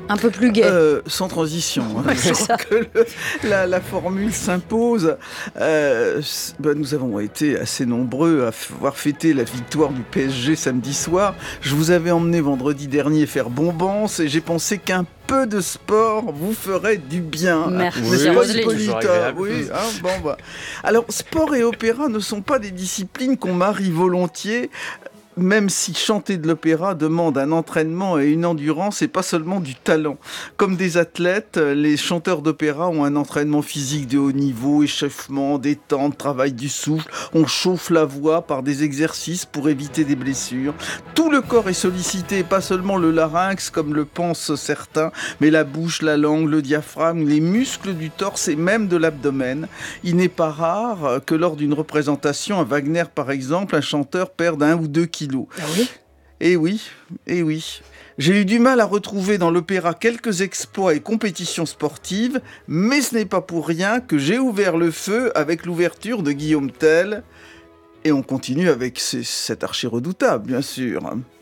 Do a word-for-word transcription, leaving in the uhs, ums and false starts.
Un peu plus gai. Euh, sans transition. Hein. Je crois que le, la, la formule s'impose. Euh, ben, nous avons été assez nombreux à avoir fêté la victoire du P S G samedi soir. Je vous avais emmené vendredi dernier faire Bombance et j'ai pensé qu'un peu de sport vous ferait du bien. Merci, oui, Roselyne. Oui, hein, bon, bah. Alors, sport et opéra ne sont pas des disciplines qu'on marie volontiers. Même si chanter de l'opéra demande un entraînement et une endurance et pas seulement du talent. Comme des athlètes, les chanteurs d'opéra ont un entraînement physique de haut niveau, échauffement, détente, travail du souffle. On chauffe la voix par des exercices pour éviter des blessures. Tout le corps est sollicité, pas seulement le larynx comme le pensent certains, mais la bouche, la langue, le diaphragme, les muscles du torse et même de l'abdomen. Il n'est pas rare que lors d'une représentation, à Wagner par exemple, un chanteur perde un ou deux kilos. Ah oui ? Eh oui, eh oui. J'ai eu du mal à retrouver dans l'opéra quelques exploits et compétitions sportives, mais ce n'est pas pour rien que j'ai ouvert le feu avec l'ouverture de Guillaume Tell. Et on continue avec ces, cet archi redoutable, bien sûr.